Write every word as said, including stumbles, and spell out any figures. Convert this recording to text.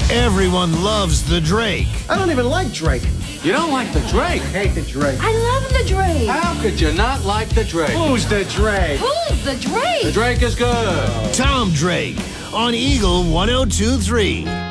Everyone loves the Drake. I don't even like Drake. You don't like the Drake? I hate the Drake. I love the Drake. How could you not like the Drake? Who's the Drake? Who's the Drake? The Drake is good. Tom Drake on Eagle one oh two three.